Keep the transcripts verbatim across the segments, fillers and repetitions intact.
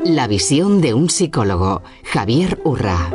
La visión de un psicólogo, Javier Urra.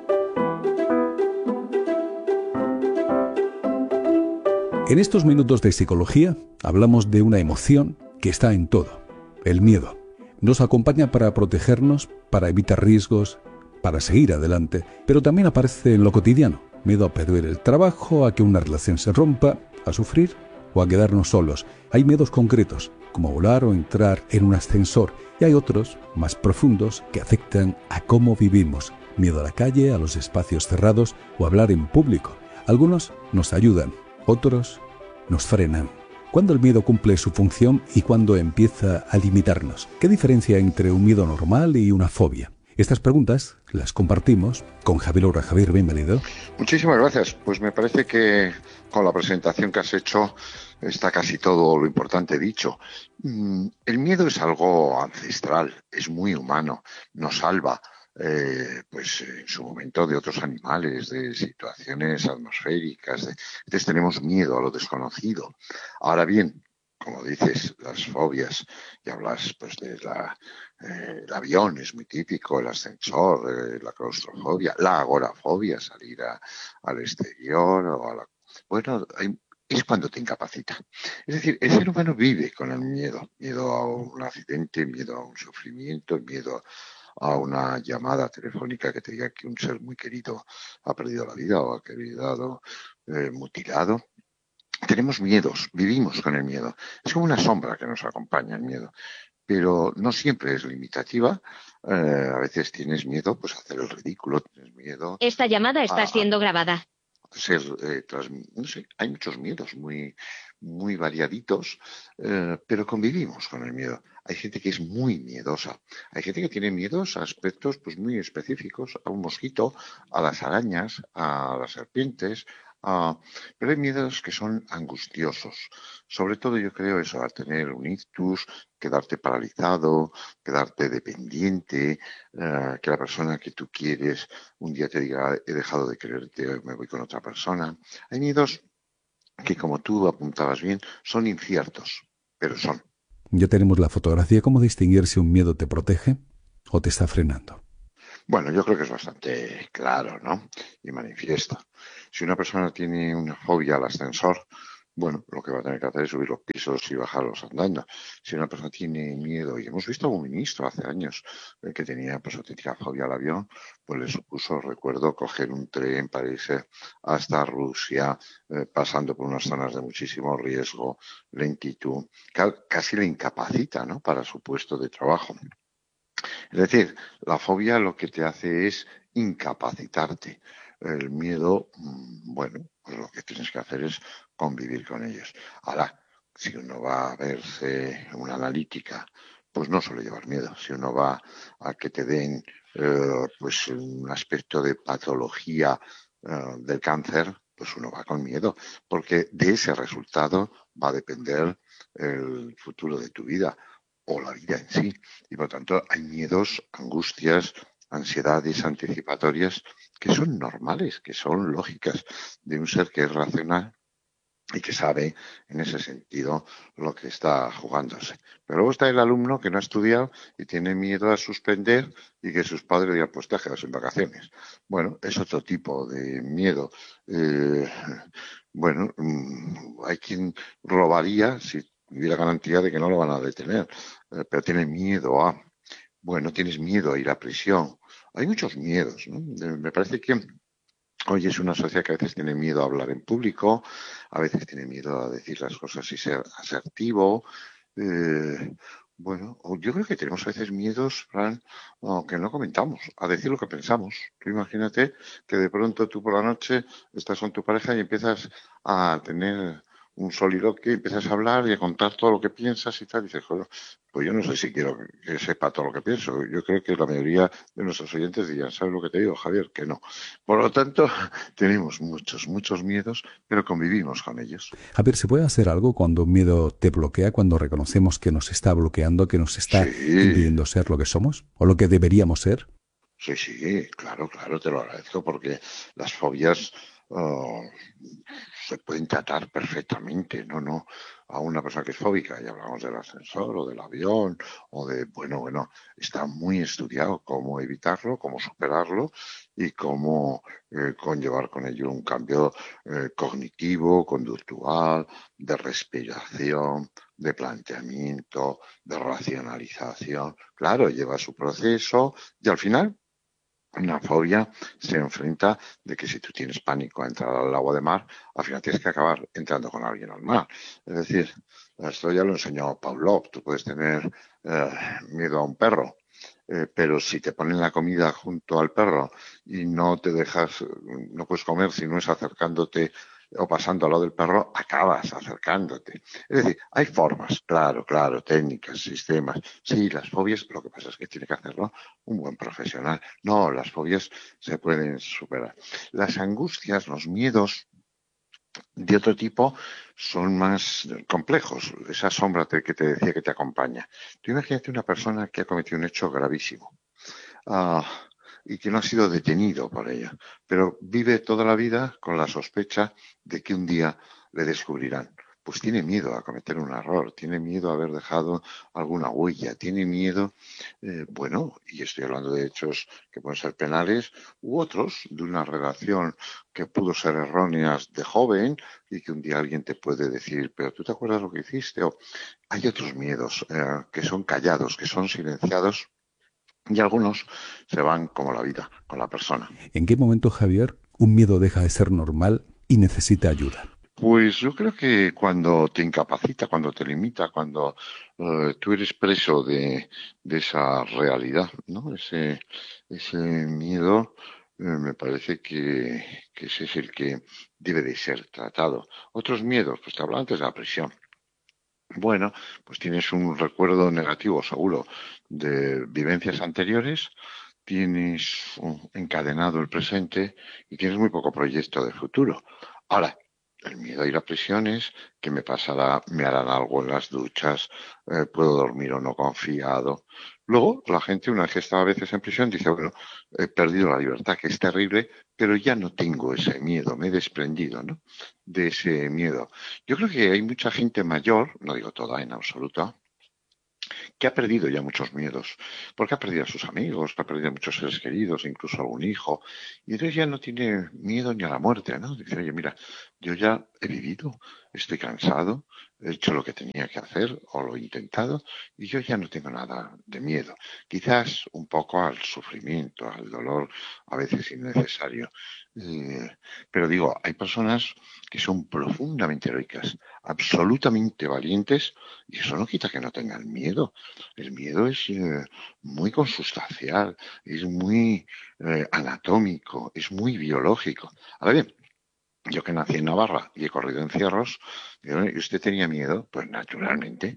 En estos minutos de psicología hablamos de una emoción que está en todo, el miedo. Nos acompaña para protegernos, para evitar riesgos, para seguir adelante, pero también aparece en lo cotidiano. Miedo a perder el trabajo, a que una relación se rompa, a sufrir o a quedarnos solos. Hay miedos concretos, como volar o entrar en un ascensor, y hay otros, más profundos, que afectan a cómo vivimos. Miedo a la calle, a los espacios cerrados o a hablar en público. Algunos nos ayudan, otros nos frenan. ¿Cuándo el miedo cumple su función y cuándo empieza a limitarnos? ¿Qué diferencia hay entre un miedo normal y una fobia? Estas preguntas las compartimos con Javier Urra. Javier, bienvenido. Muchísimas gracias. Pues me parece que con la presentación que has hecho está casi todo lo importante dicho. El miedo es algo ancestral, es muy humano, nos salva. Eh, pues en su momento de otros animales, de situaciones atmosféricas, de... entonces tenemos miedo a lo desconocido. Ahora bien, como dices, las fobias, y hablas pues de la, eh, el avión es muy típico, el ascensor, eh, la claustrofobia, la agorafobia, salir a, al exterior o a la... Bueno, hay, es cuando te incapacita. Es decir, el ser humano vive con el miedo, miedo a un accidente, miedo a un sufrimiento, miedo a una llamada telefónica que te diga que un ser muy querido ha perdido la vida o ha quedado eh, mutilado. Tenemos miedos, vivimos con el miedo. Es como una sombra que nos acompaña el miedo, pero no siempre es limitativa. Eh, a veces tienes miedo pues a hacer el ridículo, tienes miedo. Esta llamada está a, siendo grabada. Ser, eh, tras, no sé, hay muchos miedos muy, muy variaditos, eh, pero convivimos con el miedo. Hay gente que es muy miedosa. Hay gente que tiene miedos a aspectos pues muy específicos, a un mosquito, a las arañas, a las serpientes. Uh, pero hay miedos que son angustiosos. Sobre todo yo creo eso, a tener un ictus, quedarte paralizado, quedarte dependiente, uh, que la persona que tú quieres un día te diga he dejado de quererte, me voy con otra persona. Hay miedos que, como tú apuntabas bien, son inciertos, pero son. Ya tenemos la fotografía. ¿Cómo distinguir si un miedo te protege o te está frenando? Bueno, yo creo que es bastante claro, ¿no? Y manifiesto. Si una persona tiene una fobia al ascensor, bueno, lo que va a tener que hacer es subir los pisos y bajarlos andando. Si una persona tiene miedo, y hemos visto a un ministro hace años eh, que tenía pues auténtica fobia al avión, pues le supuso, recuerdo, coger un tren para irse hasta Rusia, eh, pasando por unas zonas de muchísimo riesgo, lentitud, casi le incapacita, ¿no?, para su puesto de trabajo. Es decir, la fobia lo que te hace es incapacitarte. El miedo, bueno, pues lo que tienes que hacer es convivir con ellos. Ahora, si uno va a verse una analítica, pues no suele llevar miedo. Si uno va a que te den eh, pues un aspecto de patología eh, del cáncer, pues uno va con miedo, porque de ese resultado va a depender el futuro de tu vida o la vida en sí. Y por tanto hay miedos, angustias, ansiedades anticipatorias que son normales, que son lógicas de un ser que es racional y que sabe en ese sentido lo que está jugándose. Pero luego está el alumno que no ha estudiado y tiene miedo a suspender y que sus padres digan, pues te has quedado en vacaciones. Bueno, es otro tipo de miedo. Eh, bueno, hay quien robaría si hubiera garantía de que no lo van a detener, eh, pero tiene miedo a, bueno, tienes miedo a ir a prisión. Hay muchos miedos, ¿no? Me parece que hoy es una sociedad que a veces tiene miedo a hablar en público, a veces tiene miedo a decir las cosas y ser asertivo. Eh, bueno, yo creo que tenemos a veces miedos, Fran, que no comentamos, a decir lo que pensamos. Tú imagínate que de pronto tú por la noche estás con tu pareja y empiezas a tener un soliloquio y empiezas a hablar y a contar todo lo que piensas y tal, y dices, joder, pues yo no sé si quiero que sepa todo lo que pienso. Yo creo que la mayoría de nuestros oyentes dirían, ¿sabes lo que te digo, Javier? Que no. Por lo tanto, tenemos muchos, muchos miedos, pero convivimos con ellos. Javier, ¿se puede hacer algo cuando un miedo te bloquea, cuando reconocemos que nos está bloqueando, que nos está sí. impidiendo ser lo que somos o lo que deberíamos ser? Sí, sí, claro, claro, te lo agradezco porque las fobias uh, se pueden tratar perfectamente, no, no. a una persona que es fóbica, y hablamos del ascensor o del avión o de, bueno, bueno, está muy estudiado cómo evitarlo, cómo superarlo y cómo eh, conllevar con ello un cambio eh, cognitivo, conductual, de respiración, de planteamiento, de racionalización. Claro, lleva su proceso y al final una fobia se enfrenta de que si tú tienes pánico a entrar al agua de mar, al final tienes que acabar entrando con alguien al mar. Es decir, esto ya lo enseñó Pavlov. Tú puedes tener eh, miedo a un perro, eh, pero si te ponen la comida junto al perro y no te dejas, no puedes comer si no es acercándote o pasando al lado del perro, acabas acercándote. Es decir, hay formas, claro, claro, técnicas, sistemas. Sí, las fobias, lo que pasa es que tiene que hacerlo un buen profesional. No, las fobias se pueden superar. Las angustias, los miedos de otro tipo son más complejos. Esa sombra que te decía que te acompaña. Tú imagínate una persona que ha cometido un hecho gravísimo. Uh, y que no ha sido detenido por ello, pero vive toda la vida con la sospecha de que un día le descubrirán. Pues tiene miedo a cometer un error, tiene miedo a haber dejado alguna huella, tiene miedo, eh, bueno, y estoy hablando de hechos que pueden ser penales u otros, de una relación que pudo ser errónea de joven y que un día alguien te puede decir, pero ¿tú te acuerdas lo que hiciste? O hay otros miedos eh, que son callados, que son silenciados. Y algunos se van como la vida, con la persona. ¿En qué momento, Javier, un miedo deja de ser normal y necesita ayuda? Pues yo creo que cuando te incapacita, cuando te limita, cuando uh, tú eres preso de, de esa realidad, ¿no? Ese, ese miedo, eh, me parece que, que ese es el que debe de ser tratado. Otros miedos, pues te hablaba antes de la prisión. Bueno, pues tienes un recuerdo negativo, seguro, de vivencias anteriores, tienes encadenado el presente y tienes muy poco proyecto de futuro. Ahora, el miedo a ir a prisiones, que me pasará, me harán algo en las duchas, eh, puedo dormir o no confiado. Luego, la gente, una vez que está a veces en prisión, dice, bueno, he perdido la libertad, que es terrible, pero ya no tengo ese miedo, me he desprendido, ¿no?, de ese miedo. Yo creo que hay mucha gente mayor, no digo toda en absoluto, que ha perdido ya muchos miedos, porque ha perdido a sus amigos, ha perdido a muchos seres queridos, incluso a algún hijo, y entonces ya no tiene miedo ni a la muerte, ¿no? Dice, oye, mira, yo ya he vivido, estoy cansado, he hecho lo que tenía que hacer o lo he intentado y yo ya no tengo nada de miedo. Quizás un poco al sufrimiento, al dolor, a veces innecesario. Eh, pero digo, hay personas que son profundamente heroicas, absolutamente valientes, y eso no quita que no tengan miedo. El miedo es eh, muy consustancial, es muy eh, anatómico, es muy biológico. Ahora bien, yo que nací en Navarra y he corrido encierros, ¿y usted tenía miedo? Pues naturalmente.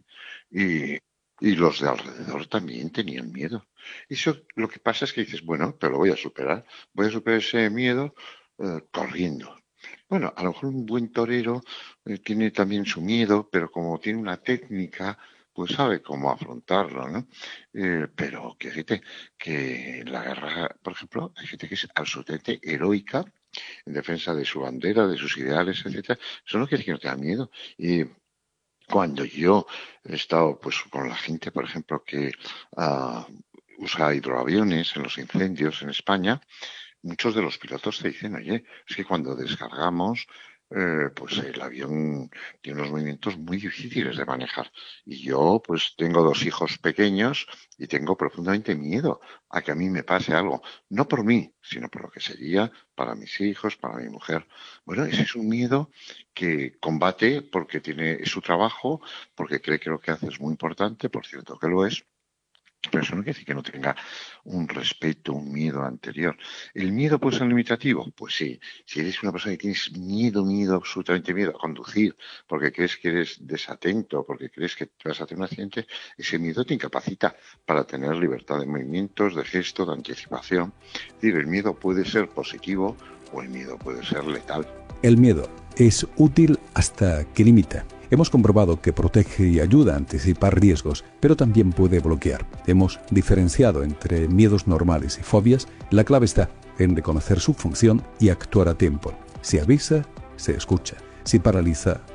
Y, y los de alrededor también tenían miedo. Eso lo que pasa es que dices, bueno, pero lo voy a superar. Voy a superar ese miedo eh, corriendo. Bueno, a lo mejor un buen torero eh, tiene también su miedo, pero como tiene una técnica, pues sabe cómo afrontarlo, ¿no? Eh, pero que fíjate que en la guerra, por ejemplo, hay gente que es absolutamente heroica en defensa de su bandera, de sus ideales, etcétera. Eso no quiere decir que no tenga miedo. Y cuando yo he estado pues con la gente, por ejemplo, que uh, usa hidroaviones en los incendios en España, muchos de los pilotos te dicen, oye, es que cuando descargamos, eh, pues el avión tiene unos movimientos muy difíciles de manejar. Y yo, pues tengo dos hijos pequeños y tengo profundamente miedo a que a mí me pase algo. No por mí, sino por lo que sería para mis hijos, para mi mujer. Bueno, ese es un miedo que combate porque tiene su trabajo, porque cree que lo que hace es muy importante, por cierto que lo es. Pero eso no quiere decir que no tenga un respeto, un miedo anterior. ¿El miedo puede ser limitativo? Pues sí. Si eres una persona que tienes miedo, miedo, absolutamente miedo a conducir, porque crees que eres desatento, porque crees que te vas a tener un accidente, ese miedo te incapacita para tener libertad de movimientos, de gesto, de anticipación. Es decir, el miedo puede ser positivo o el miedo puede ser letal. El miedo es útil hasta que limita. Hemos comprobado que protege y ayuda a anticipar riesgos, pero también puede bloquear. Hemos diferenciado entre miedos normales y fobias. La clave está en reconocer su función y actuar a tiempo. Si avisa, se escucha. Si paraliza,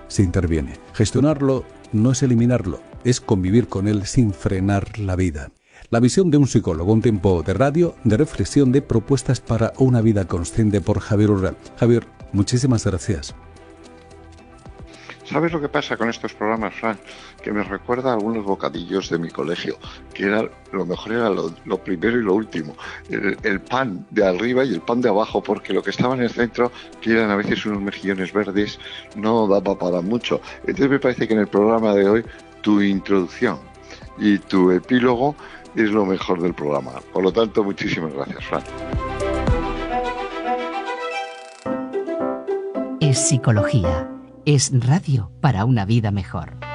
se interviene. Gestionarlo no es eliminarlo, es convivir con él sin frenar la vida. La visión de un psicólogo, un tiempo de radio, de reflexión, de propuestas para una vida consciente, por Javier Urra. Javier, muchísimas gracias. ¿Sabes lo que pasa con estos programas, Fran? Que me recuerda a algunos bocadillos de mi colegio, que era lo mejor era lo, lo primero y lo último, el, el pan de arriba y el pan de abajo, porque lo que estaba en el centro, que eran a veces unos mejillones verdes, no daba para mucho. Entonces me parece que en el programa de hoy tu introducción y tu epílogo es lo mejor del programa. Por lo tanto, muchísimas gracias, Fran. Es psicología. Es radio para una vida mejor.